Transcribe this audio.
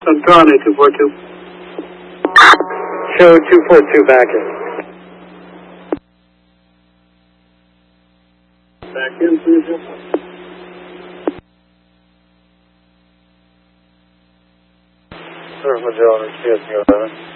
Suntrani 242. Show 242 back in. Back in, please. Sir, Magellan, CSU 11.